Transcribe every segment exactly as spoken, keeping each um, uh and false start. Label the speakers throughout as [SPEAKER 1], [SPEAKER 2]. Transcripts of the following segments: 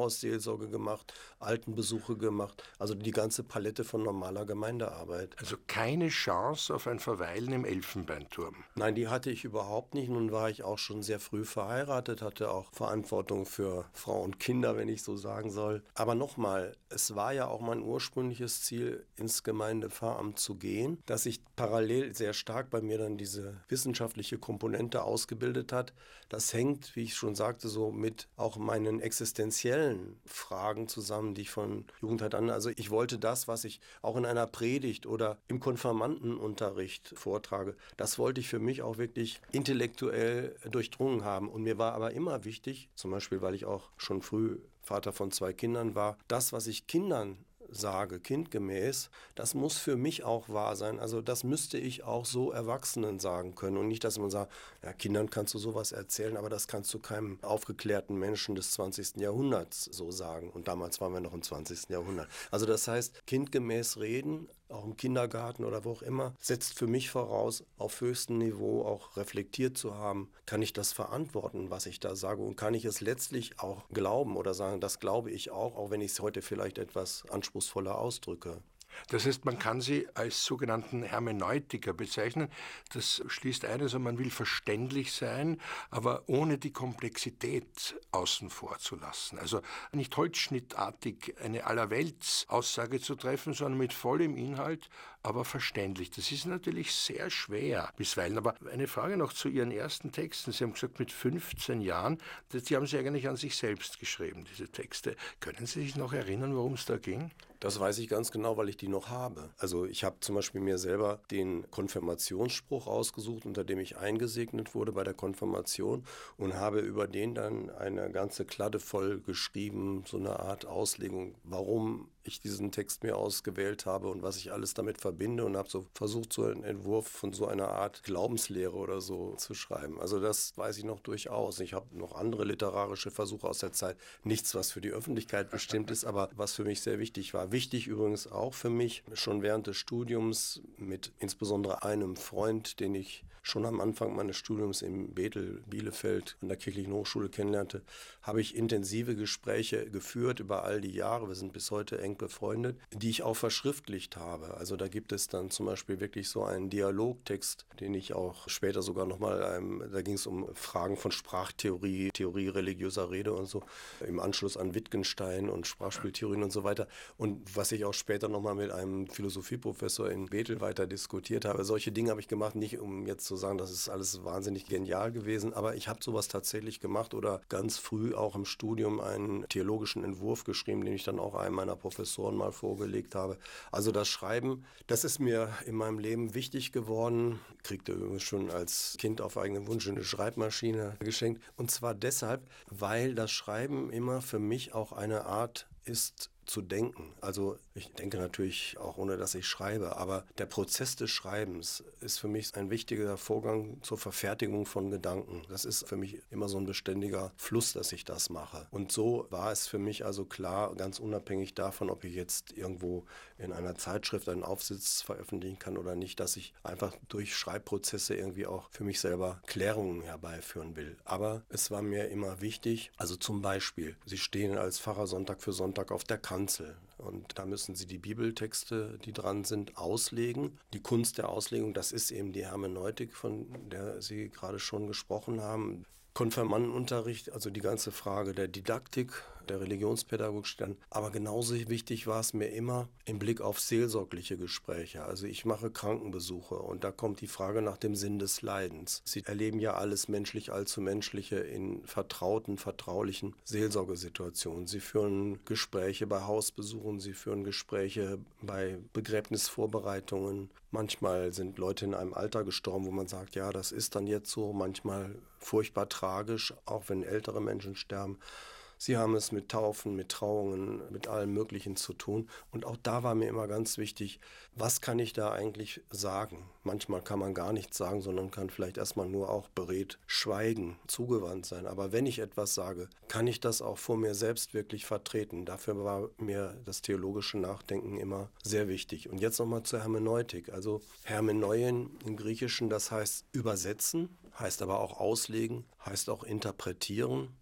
[SPEAKER 1] Krankenhausseelsorge gemacht, Altenbesuche gemacht, also die ganze Palette von normaler Gemeindearbeit.
[SPEAKER 2] Also keine Chance auf ein Verweilen im Elfenbeinturm?
[SPEAKER 1] Nein, die hatte ich überhaupt nicht. Nun war ich auch schon sehr früh verheiratet, hatte auch Verantwortung für Frau und Kinder, wenn ich so sagen soll. Aber nochmal, es war ja auch mein ursprüngliches Ziel, ins Gemeindepfarramt zu gehen, dass sich parallel sehr stark bei mir dann diese wissenschaftliche Komponente ausgebildet hat. Das hängt, wie ich schon sagte, so mit auch meinen existenziellen Fragen zusammen, die ich von Jugendheit an, also ich wollte das, was ich auch in einer Predigt oder im Konfirmandenunterricht vortrage, das wollte ich für mich auch wirklich intellektuell durchdrungen haben. Und mir war aber immer wichtig, zum Beispiel, weil ich auch schon früh Vater von zwei Kindern war, das, was ich Kindern sage, kindgemäß, das muss für mich auch wahr sein. Also das müsste ich auch so Erwachsenen sagen können. Und nicht, dass man sagt, ja, Kindern kannst du sowas erzählen, aber das kannst du keinem aufgeklärten Menschen des zwanzigsten Jahrhunderts so sagen. Und damals waren wir noch im zwanzigsten Jahrhundert. Also das heißt, kindgemäß reden, auch im Kindergarten oder wo auch immer, setzt für mich voraus, auf höchstem Niveau auch reflektiert zu haben, kann ich das verantworten, was ich da sage, und kann ich es letztlich auch glauben oder sagen, das glaube ich auch, auch wenn ich es heute vielleicht etwas anspruchsvoller ausdrücke.
[SPEAKER 2] Das heißt, man kann sie als sogenannten Hermeneutiker bezeichnen. Das schließt ein, also man will verständlich sein, aber ohne die Komplexität außen vor zu lassen. Also nicht holzschnittartig eine Allerwelts-Aussage zu treffen, sondern mit vollem Inhalt, aber verständlich. Das ist natürlich sehr schwer bisweilen. Aber eine Frage noch zu Ihren ersten Texten. Sie haben gesagt, mit fünfzehn Jahren, die haben Sie eigentlich an sich selbst geschrieben, diese Texte. Können Sie sich noch erinnern, worum es da ging?
[SPEAKER 1] Das weiß ich ganz genau, weil ich die noch habe. Also ich habe zum Beispiel mir selber den Konfirmationsspruch ausgesucht, unter dem ich eingesegnet wurde bei der Konfirmation, und habe über den dann eine ganze Kladde voll geschrieben, so eine Art Auslegung, warum ich diesen Text mir ausgewählt habe und was ich alles damit verbinde, und habe so versucht, so einen Entwurf von so einer Art Glaubenslehre oder so zu schreiben. Also das weiß ich noch durchaus. Ich habe noch andere literarische Versuche aus der Zeit. Nichts, was für die Öffentlichkeit bestimmt ist, aber was für mich sehr wichtig war. Wichtig übrigens auch für mich, schon während des Studiums mit insbesondere einem Freund, den ich schon am Anfang meines Studiums in Bethel, Bielefeld an der Kirchlichen Hochschule kennenlernte, habe ich intensive Gespräche geführt über all die Jahre. Wir sind bis heute eng befreundet, die ich auch verschriftlicht habe. Also da gibt es dann zum Beispiel wirklich so einen Dialogtext, den ich auch später sogar nochmal, da ging es um Fragen von Sprachtheorie, Theorie religiöser Rede und so, im Anschluss an Wittgenstein und Sprachspieltheorien und so weiter. Und was ich auch später nochmal mit einem Philosophieprofessor in Bethel weiter diskutiert habe. Solche Dinge habe ich gemacht, nicht um jetzt zu sagen, das ist alles wahnsinnig genial gewesen, aber ich habe sowas tatsächlich gemacht oder ganz früh auch im Studium einen theologischen Entwurf geschrieben, den ich dann auch einem meiner Professoren mal vorgelegt habe. Also das Schreiben, das ist mir in meinem Leben wichtig geworden. Kriegte übrigens schon als Kind auf eigenen Wunsch eine Schreibmaschine geschenkt. Und zwar deshalb, weil das Schreiben immer für mich auch eine Art ist, zu denken. Also ich denke natürlich auch, ohne dass ich schreibe, aber der Prozess des Schreibens ist für mich ein wichtiger Vorgang zur Verfertigung von Gedanken. Das ist für mich immer so ein beständiger Fluss, dass ich das mache. Und so war es für mich also klar, ganz unabhängig davon, ob ich jetzt irgendwo in einer Zeitschrift einen Aufsatz veröffentlichen kann oder nicht, dass ich einfach durch Schreibprozesse irgendwie auch für mich selber Klärungen herbeiführen will. Aber es war mir immer wichtig, also zum Beispiel, Sie stehen als Pfarrer Sonntag für Sonntag auf der Kanzel. Und da müssen Sie die Bibeltexte, die dran sind, auslegen. Die Kunst der Auslegung, das ist eben die Hermeneutik, von der Sie gerade schon gesprochen haben. Konfirmandenunterricht, also die ganze Frage der Didaktik, der Religionspädagogik stand. Aber genauso wichtig war es mir immer im Blick auf seelsorgliche Gespräche. Also ich mache Krankenbesuche und da kommt die Frage nach dem Sinn des Leidens. Sie erleben ja alles menschlich, allzu menschliche in vertrauten, vertraulichen Seelsorgesituationen. Sie führen Gespräche bei Hausbesuchen, sie führen Gespräche bei Begräbnisvorbereitungen. Manchmal sind Leute in einem Alter gestorben, wo man sagt, ja, das ist dann jetzt so. Manchmal furchtbar tragisch, auch wenn ältere Menschen sterben. Sie haben es mit Taufen, mit Trauungen, mit allem Möglichen zu tun. Und auch da war mir immer ganz wichtig, was kann ich da eigentlich sagen? Manchmal kann man gar nichts sagen, sondern kann vielleicht erstmal nur auch beredt schweigen, zugewandt sein. Aber wenn ich etwas sage, kann ich das auch vor mir selbst wirklich vertreten. Dafür war mir das theologische Nachdenken immer sehr wichtig. Und jetzt nochmal zur Hermeneutik. Also Hermeneuen im Griechischen, das heißt übersetzen, heißt aber auch auslegen, heißt auch interpretieren.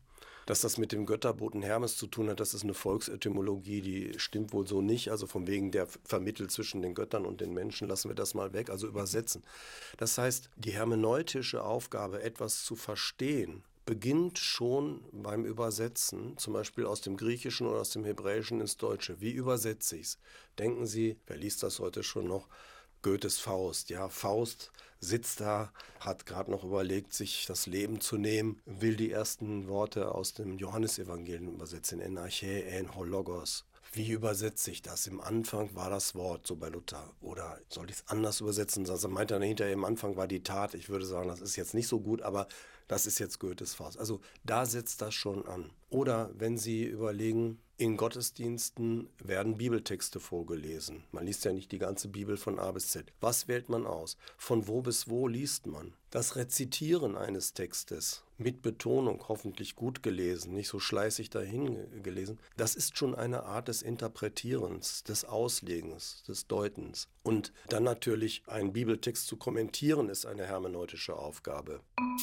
[SPEAKER 1] Dass das mit dem Götterboten Hermes zu tun hat, das ist eine Volksetymologie, die stimmt wohl so nicht. Also von wegen der vermittelt zwischen den Göttern und den Menschen, lassen wir das mal weg, also übersetzen. Das heißt, die hermeneutische Aufgabe, etwas zu verstehen, beginnt schon beim Übersetzen, zum Beispiel aus dem Griechischen oder aus dem Hebräischen ins Deutsche. Wie übersetze ich es? Denken Sie, wer liest das heute schon noch? Goethes Faust. Ja, Faust sitzt da, hat gerade noch überlegt, sich das Leben zu nehmen, will die ersten Worte aus dem Johannesevangelium übersetzen, en archä, en ho logos. Wie übersetze ich das? Im Anfang war das Wort, so bei Luther. Oder soll ich es anders übersetzen? Also meint er hinterher, im Anfang war die Tat. Ich würde sagen, das ist jetzt nicht so gut, aber das ist jetzt Goethes Faust. Also da setzt das schon an. Oder wenn Sie überlegen, in Gottesdiensten werden Bibeltexte vorgelesen. Man liest ja nicht die ganze Bibel von A bis Z. Was wählt man aus? Von wo bis wo liest man? Das Rezitieren eines Textes mit Betonung, hoffentlich gut gelesen, nicht so schleißig dahin gelesen, das ist schon eine Art des Interpretierens, des Auslegens, des Deutens. Und dann natürlich einen Bibeltext zu kommentieren, ist eine hermeneutische Aufgabe.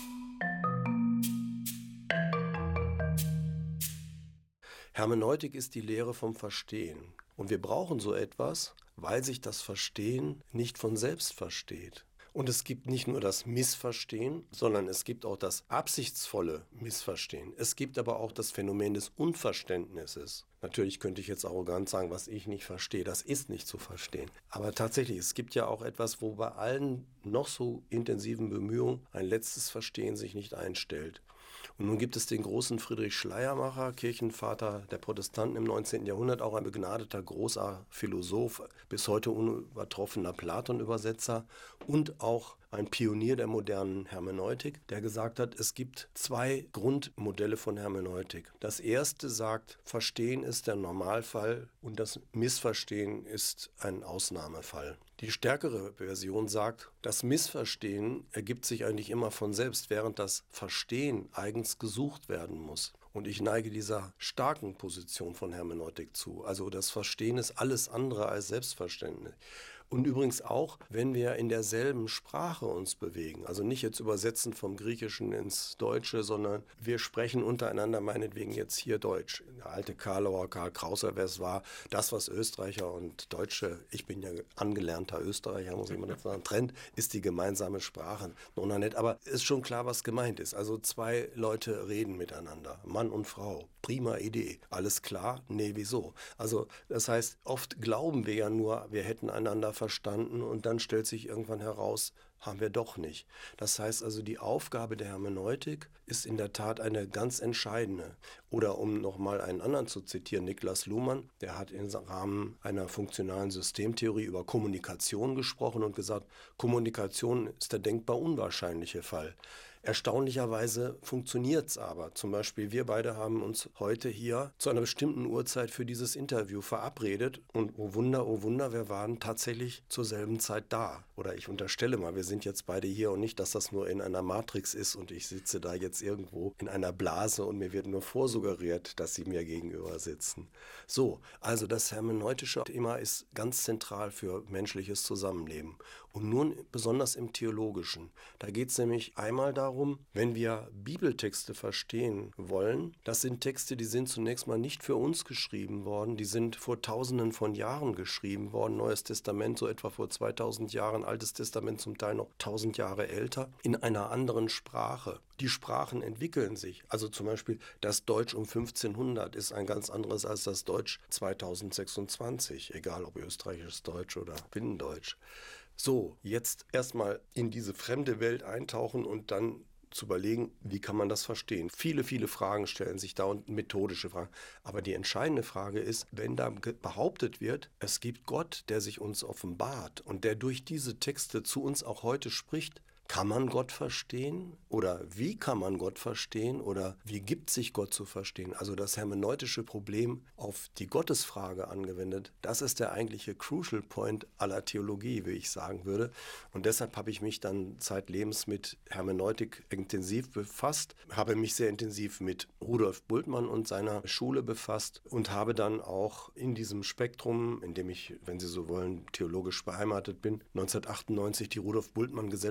[SPEAKER 1] Hermeneutik ist die Lehre vom Verstehen. Und wir brauchen so etwas, weil sich das Verstehen nicht von selbst versteht. Und es gibt nicht nur das Missverstehen, sondern es gibt auch das absichtsvolle Missverstehen. Es gibt aber auch das Phänomen des Unverständnisses. Natürlich könnte ich jetzt arrogant sagen, was ich nicht verstehe, das ist nicht zu verstehen. Aber tatsächlich, es gibt ja auch etwas, wo bei allen noch so intensiven Bemühungen ein letztes Verstehen sich nicht einstellt. Und nun gibt es den großen Friedrich Schleiermacher, Kirchenvater der Protestanten im neunzehnten Jahrhundert, auch ein begnadeter großer Philosoph, bis heute unübertroffener Platon-Übersetzer und auch ein Pionier der modernen Hermeneutik, der gesagt hat, es gibt zwei Grundmodelle von Hermeneutik. Das erste sagt, Verstehen ist der Normalfall und das Missverstehen ist ein Ausnahmefall. Die stärkere Version sagt, das Missverstehen ergibt sich eigentlich immer von selbst, während das Verstehen eigens gesucht werden muss. Und ich neige dieser starken Position von Hermeneutik zu. Also das Verstehen ist alles andere als Selbstverständnis. Und übrigens auch, wenn wir in derselben Sprache uns bewegen, also nicht jetzt übersetzen vom Griechischen ins Deutsche, sondern wir sprechen untereinander meinetwegen jetzt hier Deutsch. Der alte Karlauer, Karl Krauser, wer es war, das, was Österreicher und Deutsche, ich bin ja angelernter Österreicher, muss ich mal sagen, trennt, ist die gemeinsame Sprache. Noch nicht, aber ist schon klar, was gemeint ist. Also zwei Leute reden miteinander, Mann und Frau. Prima Idee. Alles klar? Nee, wieso? Also das heißt, oft glauben wir ja nur, wir hätten einander verstanden und dann stellt sich irgendwann heraus, haben wir doch nicht. Das heißt also, die Aufgabe der Hermeneutik ist in der Tat eine ganz entscheidende. Oder um nochmal einen anderen zu zitieren, Niklas Luhmann, der hat im Rahmen einer funktionalen Systemtheorie über Kommunikation gesprochen und gesagt, Kommunikation ist der denkbar unwahrscheinliche Fall. Erstaunlicherweise funktioniert es aber. Zum Beispiel, wir beide haben uns heute hier zu einer bestimmten Uhrzeit für dieses Interview verabredet und oh Wunder, oh Wunder, wir waren tatsächlich zur selben Zeit da. Oder ich unterstelle mal, wir sind jetzt beide hier und nicht, dass das nur in einer Matrix ist und ich sitze da jetzt irgendwo in einer Blase und mir wird nur vorsuggeriert, dass Sie mir gegenüber sitzen. So, also das hermeneutische Thema ist ganz zentral für menschliches Zusammenleben. Und nun besonders im Theologischen. Da geht es nämlich einmal darum, wenn wir Bibeltexte verstehen wollen, das sind Texte, die sind zunächst mal nicht für uns geschrieben worden, die sind vor tausenden von Jahren geschrieben worden, Neues Testament so etwa vor zweitausend Jahren, Altes Testament zum Teil noch tausend Jahre älter, in einer anderen Sprache. Die Sprachen entwickeln sich. Also zum Beispiel das Deutsch um fünfzehnhundert ist ein ganz anderes als das Deutsch zweitausendsechsundzwanzig, egal ob österreichisches Deutsch oder Binnendeutsch. So, jetzt erstmal in diese fremde Welt eintauchen und dann zu überlegen, wie kann man das verstehen. Viele, viele Fragen stellen sich da und methodische Fragen. Aber die entscheidende Frage ist, wenn da behauptet wird, es gibt Gott, der sich uns offenbart und der durch diese Texte zu uns auch heute spricht, kann man Gott verstehen? Oder wie kann man Gott verstehen? Oder wie gibt sich Gott zu verstehen? Also das hermeneutische Problem auf die Gottesfrage angewendet, das ist der eigentliche Crucial Point aller Theologie, wie ich sagen würde. Und deshalb habe ich mich dann zeitlebens mit Hermeneutik intensiv befasst, habe mich sehr intensiv mit Rudolf Bultmann und seiner Schule befasst und habe dann auch in diesem Spektrum, in dem ich, wenn Sie so wollen, theologisch beheimatet bin, neunzehnhundertachtundneunzig die Rudolf Bultmann Gesellschaft für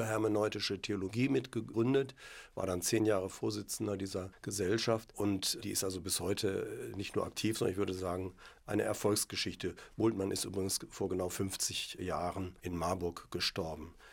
[SPEAKER 1] für hermeneutische Theologie mitgegründet, war dann zehn Jahre Vorsitzender dieser Gesellschaft und die ist also bis heute nicht nur aktiv, sondern ich würde sagen, eine Erfolgsgeschichte. Bultmann ist übrigens vor genau fünfzig Jahren in Marburg gestorben.